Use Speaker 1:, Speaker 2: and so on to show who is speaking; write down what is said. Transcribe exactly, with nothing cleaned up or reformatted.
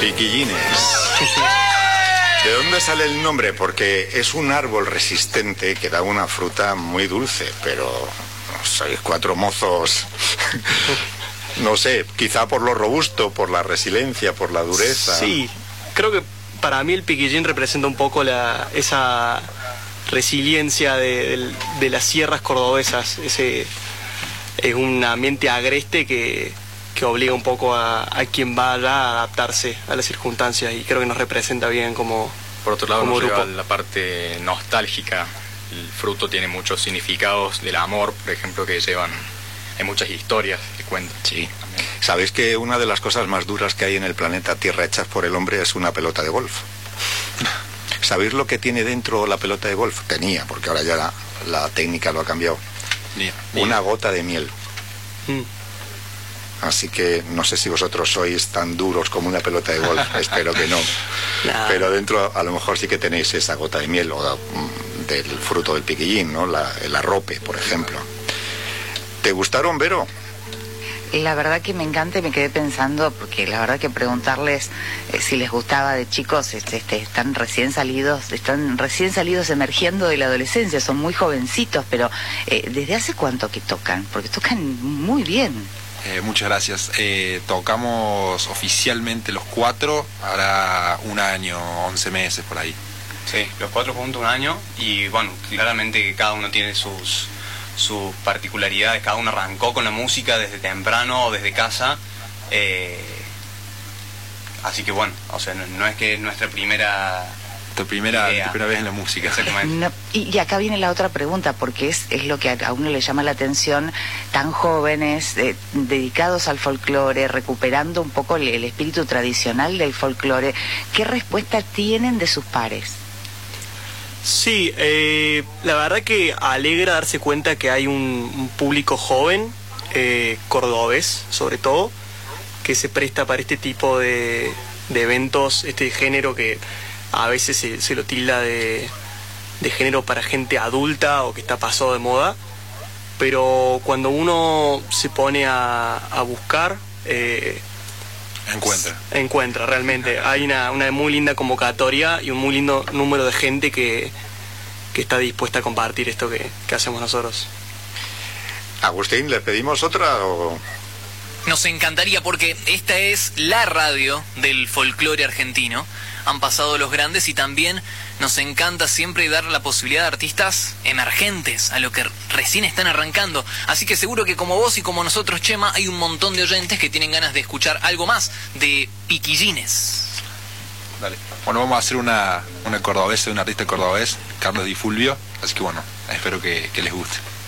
Speaker 1: Piquillines. ¿De dónde sale el nombre? Porque es un árbol resistente que da una fruta muy dulce, pero sois cuatro mozos, no sé, quizá por lo robusto, por la resiliencia, por la dureza.
Speaker 2: Sí, creo que para mí el piquillín representa un poco la, esa resiliencia de, de, de las sierras cordobesas. Ese es un ambiente agreste que, que obliga un poco a, a quien va allá a adaptarse a las circunstancias, y creo que nos representa bien como
Speaker 3: Por otro lado,
Speaker 2: como
Speaker 3: nos
Speaker 2: grupo.
Speaker 3: lleva la parte nostálgica. El fruto tiene muchos significados del amor, por ejemplo, que llevan, hay muchas historias que cuentan.
Speaker 1: Sí. ¿Sabéis que una de las cosas más duras que hay en el planeta Tierra hechas por el hombre es una pelota de golf? ¿Sabéis lo que tiene dentro la pelota de golf? Tenía, porque ahora ya la, la técnica lo ha cambiado.
Speaker 3: Bien.
Speaker 1: Una gota de miel.
Speaker 2: Mm.
Speaker 1: Así que no sé si vosotros sois tan duros como una pelota de golf, espero que no.
Speaker 2: Nah.
Speaker 1: Pero dentro a lo mejor sí que tenéis esa gota de miel o mm, del fruto del piquillín, ¿no? La, el arrope, por ejemplo. ¿Te gustaron, Vero?
Speaker 4: La verdad que me encanta y me quedé pensando, porque la verdad que preguntarles eh, si les gustaba de chicos, este, este, están recién salidos, están recién salidos emergiendo de la adolescencia, son muy jovencitos, pero eh, ¿desde hace cuánto que tocan? Porque tocan muy bien.
Speaker 5: Eh, muchas gracias. Eh, tocamos oficialmente los cuatro, hará un año, once meses por ahí.
Speaker 6: Sí, los cuatro juntos un año, y bueno, claramente que cada uno tiene sus, sus particularidades, cada uno arrancó con la música desde temprano o desde casa, eh, así que bueno, o sea, no, no es que es nuestra primera...
Speaker 5: Tu primera,
Speaker 6: idea.
Speaker 5: tu primera vez en la música.
Speaker 6: Exactamente.
Speaker 4: No, y, y acá viene la otra pregunta, porque es, es lo que a, a uno le llama la atención, tan jóvenes, eh, dedicados al folclore, recuperando un poco el, el espíritu tradicional del folclore. ¿Qué respuesta tienen de sus pares?
Speaker 2: Sí, eh, la verdad que alegra darse cuenta que hay un, un público joven, eh, cordobés sobre todo, que se presta para este tipo de, de eventos, este género que a veces se, se lo tilda de, de género para gente adulta o que está pasado de moda, pero cuando uno se pone a, a buscar, eh,
Speaker 5: Encuentra.
Speaker 2: encuentra realmente. Hay una, una muy linda convocatoria y un muy lindo número de gente que, que está dispuesta a compartir esto que, que hacemos nosotros.
Speaker 1: Agustín, ¿le pedimos otra o...?
Speaker 7: Nos encantaría, porque esta es la radio del folclore argentino. Han pasado los grandes y también nos encanta siempre dar la posibilidad a artistas emergentes, a lo que recién están arrancando. Así que seguro que como vos y como nosotros, Chema, hay un montón de oyentes que tienen ganas de escuchar algo más de piquillines.
Speaker 5: Dale. Bueno, vamos a hacer una, una cordobesa de un artista cordobés, Carlos Di Fulvio. Así que bueno, espero que, que les guste.